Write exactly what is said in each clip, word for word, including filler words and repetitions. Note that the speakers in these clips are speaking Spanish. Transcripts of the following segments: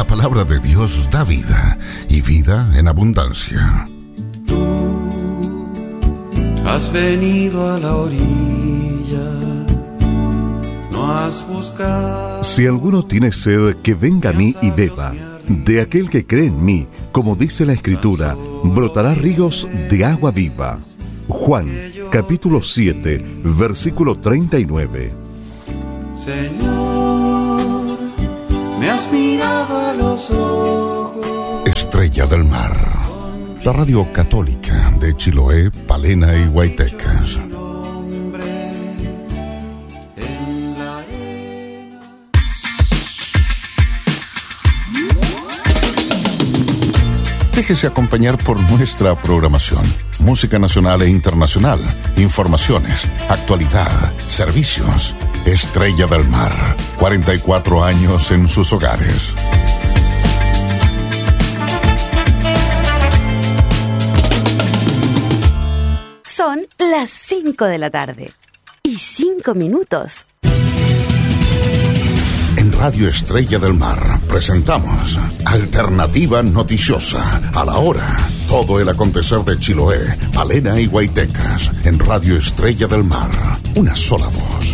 La palabra de Dios da vida, y vida en abundancia. Has venido a la orilla, no has buscado. Si alguno tiene sed, que venga a mí y beba. De aquel que cree en mí, como dice la Escritura, brotará ríos de agua viva. Juan, capítulo siete, versículo treinta y nueve. Señor, me has mirado a los ojos. Estrella del Mar, la radio católica de Chiloé, Palena y Huaytecas. Déjese acompañar por nuestra programación. Música nacional e internacional, informaciones, actualidad, servicios. Estrella del Mar, cuarenta y cuatro años en sus hogares. Son las cinco de la tarde y cinco minutos. En Radio Estrella del Mar presentamos Alternativa Noticiosa. A la hora, todo el acontecer de Chiloé, Palena y Huaytecas. En Radio Estrella del Mar, una sola voz.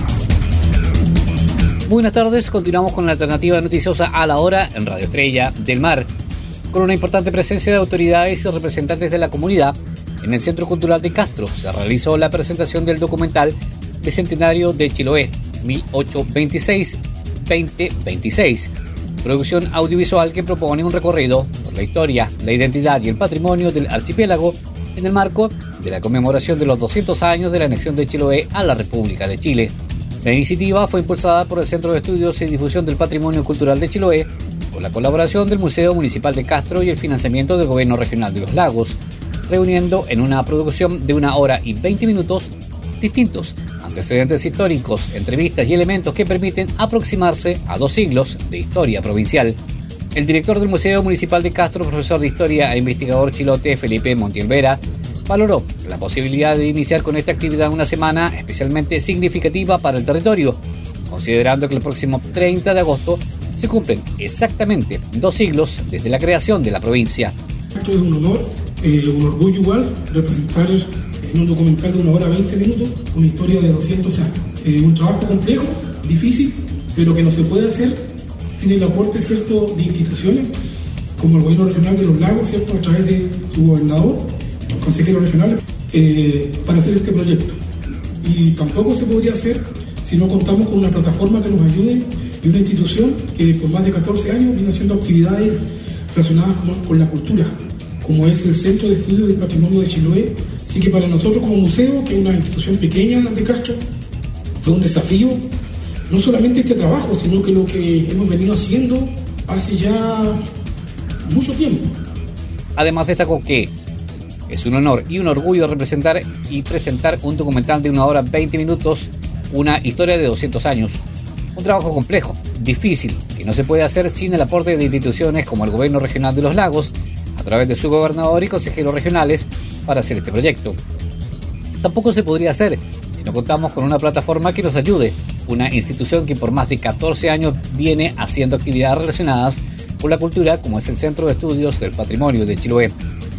Buenas tardes, continuamos con la Alternativa Noticiosa a la hora en Radio Estrella del Mar, con una importante presencia de autoridades y representantes de la comunidad. En el Centro Cultural de Castro se realizó la presentación del documental Bicentenario de Chiloé, mil ochocientos veintiséis a veinte veintiséis, producción audiovisual que propone un recorrido por la historia, la identidad y el patrimonio del archipiélago en el marco de la conmemoración de los doscientos años de la anexión de Chiloé a la República de Chile. La iniciativa fue impulsada por el Centro de Estudios y Difusión del Patrimonio Cultural de Chiloé, con la colaboración del Museo Municipal de Castro y el financiamiento del Gobierno Regional de los Lagos, reuniendo en una producción de una hora y veinte minutos distintos antecedentes históricos, entrevistas y elementos que permiten aproximarse a dos siglos de historia provincial. El director del Museo Municipal de Castro, profesor de Historia e investigador chilote Felipe Montiel Vera, valoró la posibilidad de iniciar con esta actividad una semana especialmente significativa para el territorio, considerando que el próximo treinta de agosto se cumplen exactamente dos siglos desde la creación de la provincia. Esto es un honor, eh, un orgullo igual, representar en un documental de una hora veinte minutos una historia de doscientos años. Eh, un trabajo complejo, difícil, pero que no se puede hacer sin el aporte, ¿cierto?, de instituciones como el Gobierno Regional de los Lagos, ¿cierto?, a través de su gobernador, los consejeros regionales, eh, para hacer este proyecto. Y tampoco se podría hacer si no contamos con una plataforma que nos ayude y una institución que por más de catorce años viene haciendo actividades relacionadas con, con la cultura, como es el Centro de Estudios del Patrimonio de Chiloé. Así que para nosotros como museo, que es una institución pequeña de Castro, fue un desafío, no solamente este trabajo, sino que lo que hemos venido haciendo hace ya mucho tiempo. Además destacó que es un honor y un orgullo representar y presentar un documental de una hora veinte minutos, una historia de doscientos años. Un trabajo complejo, difícil, que no se puede hacer sin el aporte de instituciones como el Gobierno Regional de los Lagos, a través de su gobernador y consejeros regionales, para hacer este proyecto. Tampoco se podría hacer si no contamos con una plataforma que nos ayude, una institución que por más de catorce años viene haciendo actividades relacionadas con la cultura, como es el Centro de Estudios del Patrimonio de Chiloé.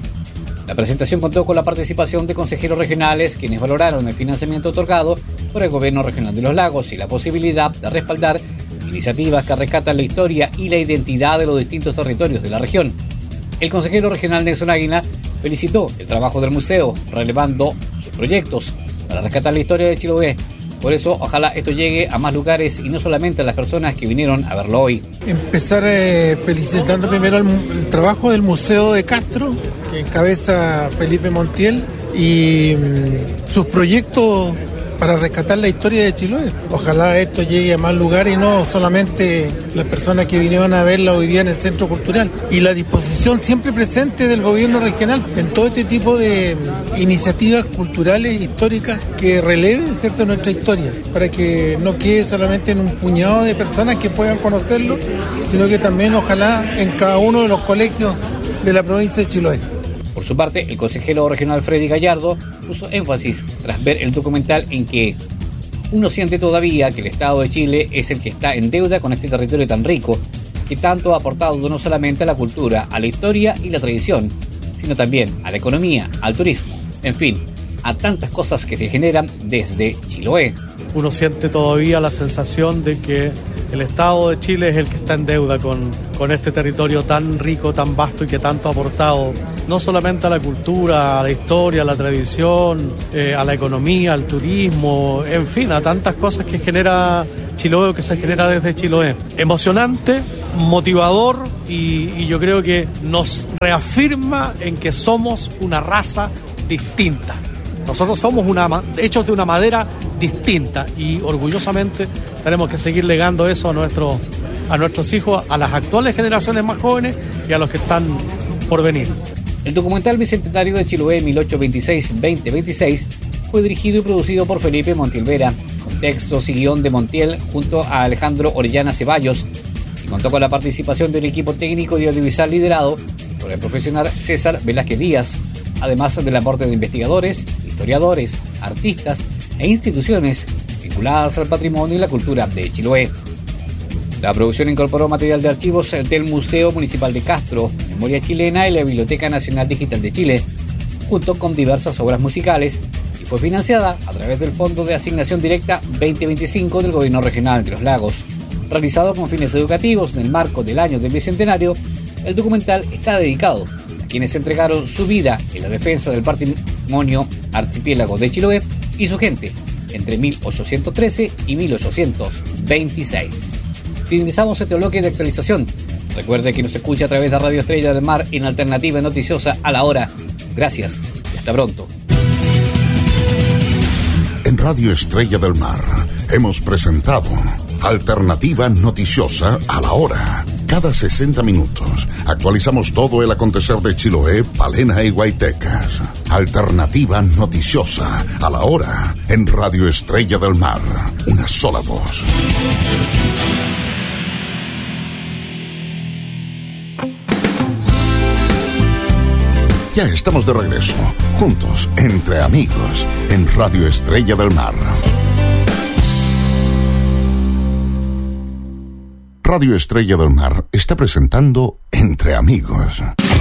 La presentación contó con la participación de consejeros regionales, quienes valoraron el financiamiento otorgado por el Gobierno Regional de los Lagos y la posibilidad de respaldar iniciativas que rescatan la historia y la identidad de los distintos territorios de la región. El consejero regional Nelson Águila felicitó el trabajo del museo, relevando sus proyectos para rescatar la historia de Chiloé. Por eso, ojalá esto llegue a más lugares y no solamente a las personas que vinieron a verlo hoy. Empezar eh, felicitando primero el, el trabajo del Museo de Castro, que encabeza Felipe Montiel, y mm, sus proyectos para rescatar la historia de Chiloé. Ojalá esto llegue a más lugares y no solamente las personas que vinieron a verla hoy día en el Centro Cultural. Y la disposición siempre presente del gobierno regional en todo este tipo de iniciativas culturales, históricas, que releven, ¿cierto?, nuestra historia, para que no quede solamente en un puñado de personas que puedan conocerlo, sino que también ojalá en cada uno de los colegios de la provincia de Chiloé. Por su parte, el consejero regional Freddy Gallardo puso énfasis tras ver el documental en que uno siente todavía que el Estado de Chile es el que está en deuda con este territorio tan rico, que tanto ha aportado no solamente a la cultura, a la historia y la tradición, sino también a la economía, al turismo, en fin, a tantas cosas que se generan desde Chiloé. Uno siente todavía la sensación de que el Estado de Chile es el que está en deuda con, con este territorio tan rico, tan vasto y que tanto ha aportado no solamente a la cultura, a la historia, a la tradición, eh, a la economía, al turismo, en fin, a tantas cosas que genera Chiloé o que se genera desde Chiloé. Emocionante, motivador y, y yo creo que nos reafirma en que somos una raza distinta. Nosotros somos una, hechos de una madera distinta y orgullosamente tenemos que seguir legando eso a, nuestro, a nuestros hijos, a las actuales generaciones más jóvenes y a los que están por venir. El documental Bicentenario de Chiloé mil ochocientos veintiséis a veinte veintiséis fue dirigido y producido por Felipe Montiel Vera, con textos y guión de Montiel junto a Alejandro Orellana Ceballos, y contó con la participación de un equipo técnico y audiovisual liderado por el profesional César Velázquez Díaz, además del aporte de investigadores, historiadores, artistas e instituciones vinculadas al patrimonio y la cultura de Chiloé. La producción incorporó material de archivos del Museo Municipal de Castro, Memoria Chilena y la Biblioteca Nacional Digital de Chile, junto con diversas obras musicales, y fue financiada a través del Fondo de Asignación Directa veinte veinticinco del Gobierno Regional de los Lagos. Realizado con fines educativos en el marco del año del Bicentenario, el documental está dedicado quienes entregaron su vida en la defensa del patrimonio archipiélago de Chiloé y su gente entre mil ochocientos trece y mil ochocientos veintiséis. Finalizamos este bloque de actualización. Recuerde que nos escucha a través de Radio Estrella del Mar en Alternativa Noticiosa a la hora. Gracias y hasta pronto. En Radio Estrella del Mar hemos presentado Alternativa Noticiosa a la hora. Cada sesenta minutos actualizamos todo el acontecer de Chiloé, Palena y Guaitecas. Alternativa Noticiosa a la hora en Radio Estrella del Mar. Una sola voz. Ya estamos de regreso, juntos, entre amigos, en Radio Estrella del Mar. Radio Estrella del Mar está presentando Entre Amigos.